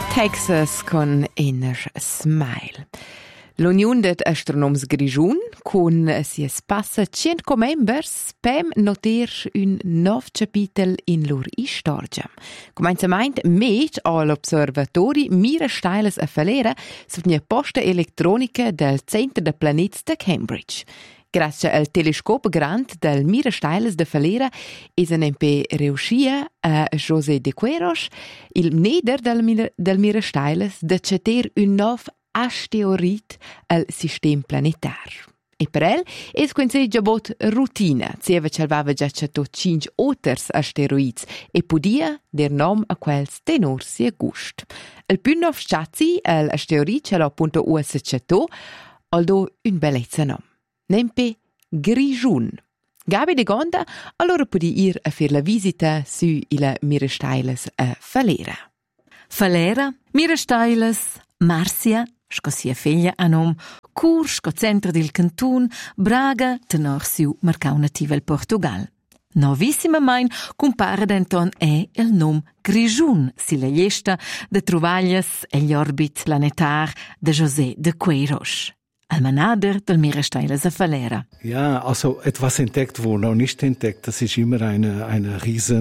Texas con Inner Smile. L'Unione degli Astronomi Grigiun, con sies passa 100 members, pem noter un nuovo capitolo in loro storia. Cominciamento met all'osservatori Mira Steiles a Falera sulla posta elettronica del Centro de Planets de Cambridge. Grazie al telescopo grande del Mira Steiles de Falera is un MP riuscita a José de Queiroz, il neder del Mira Steiles, de ceter un nuovo asteroid al sistema planetario. E per el es quince giabot rutina, zieva c'alvava già ceto 5 otters asteroids e podia der nom a quels tenor sia gust. Il più nov scazzi al asteroid ce l'ha appunto usa ceto, aldo un bellezza nom. Nempe Grigiun. Gabi de Gonda, allora podi ir a fare la visita su il Mira Steiles a Falera. Falera, Mira Steiles, Marcia, sco sia figlia a nom, cur sco centro del cantun, Braga, tenor su marcau nativa il Portugal. Novissima main compara denton il nom Grigiun, si la lista de trovaglias e gli orbit planetar de José de Queiroz. Almanader del Mira Steiles a Falera. Ja, also etwas entdeckt, wo noch nicht entdeckt, das ist immer eine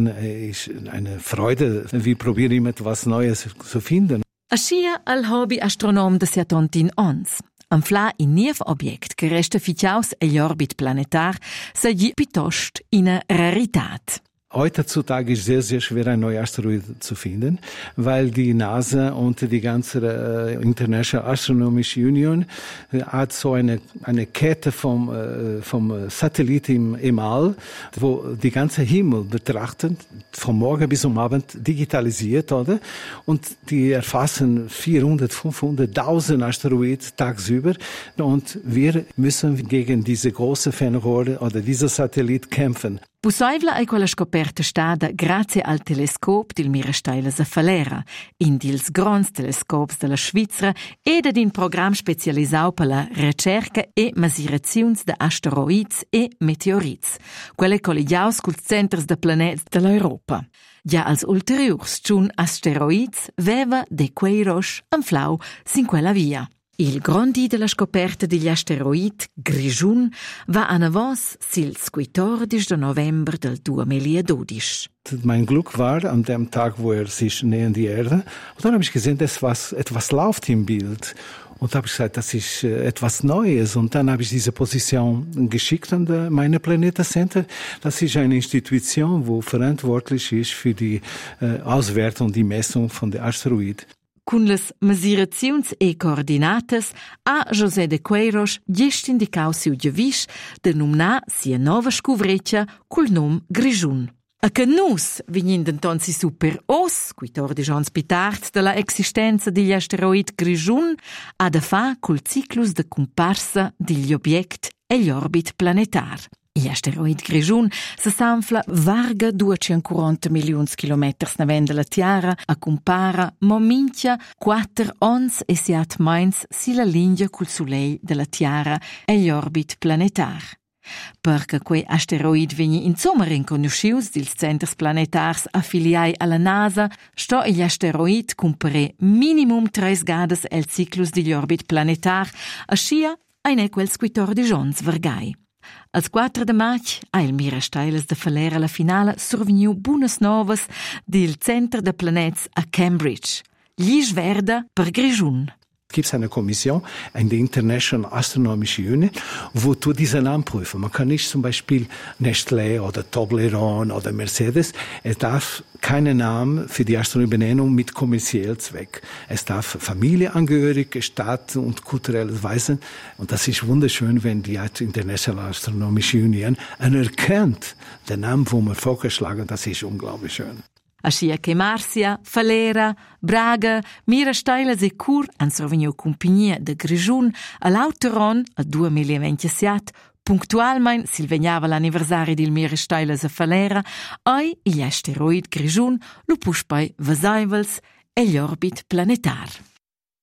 Freude. Wir probieren immer etwas Neues zu finden. Aschia al hobby astronom de Siatontin ons. Am fla in niev objekt che resta ficiaus e orbit planetar sei piuttosto in rarität. Heutzutage ist sehr, sehr schwer, ein neuer Asteroid zu finden, weil die NASA und die ganze International Astronomische Union hat so eine Kette vom Satelliten im All, wo die ganze Himmel betrachten, vom Morgen bis zum Abend digitalisiert, oder? Und die erfassen 400, 500.000 Asteroiden tagsüber und wir müssen gegen diese große Fernrohre oder dieser Satellit kämpfen. Pusaivla è quella scoperta stata grazie al telescopo del Mira Steiles a Falera, in dils grons telescops della Svizzera ed ad in program specializau per la ricerca e misurazions de asteroids e meteorits, quelle collegiaus cul centers de planets dell'Europa. Ja als ulteriors tschun asteroids veva de Queiroz an flau sin quella via. Il grondi della scoperta degli asteroidi Grigiun va an avos sil 14 november del 2012. Mein Glück war an dem Tag, wo sich nähern die Erde. Und dann habe ich gesehen, dass etwas läuft im Bild. Und da habe ich gesagt, das ist etwas Neues. Und dann habe ich diese Position geschickt an meine Planeta Center. Das ist eine Institution, wo verantwortlich ist für die Auswertung, die Messung von den Asteroiden. Con las misuraziuns e coordinatas ha José de Queiroz gest indicau siu giavisch de numnar sia nova scuvreccia col nom Grigiun. A che nus, vignin denton si super os, 14 ans pitart de la existenza degli asteroid Grigiun, ha da fa col ciclus de comparsa degli object e gli orbit planetar. L'asteroid Grigiun se s'anfla varga 240 milions kilometers navenda la Tiara a compara mo minchia 4 ons e siat mains si la linea col Soleil della Tiara e gli orbit planetar. Perché quei asteroid vegni insomma riconoscius dils centers planetars affiliai alla NASA, sto gli asteroid compare minimum 3 gadas el ciclus degli orbit planetar, ascia ein quels 14 ons vergai. Als 4 de maig ha il Mira Steiles de Falera la finale survegniu buonas novas del Centro de Planets a Cambridge. Gli sverda per Grigiun. Gibt es eine Kommission, eine International Astronomische Union, wo du diese Namen prüfen. Man kann nicht zum Beispiel Nestlé oder Toblerone oder Mercedes. Es darf keine Namen für die Astronomie-Benennung mit kommerziellem Zweck. Es darf familienangehörig, Staat und kulturelles Weisen. Und das ist wunderschön, wenn die International Astronomische Union anerkennt den Namen, wo man vorgeschlagen hat. Das ist unglaublich schön. Aschia che Marcia, Falera, Braga, Mira Steiles e Cur han survegniu compagnia de Grigiun all'Auteron a 2027, puntualmein silvegnava l'anniversari del Mira Steiles a Falera, ai gli asteroid Grigiun lo puspai vasaivels e gli orbit planetar.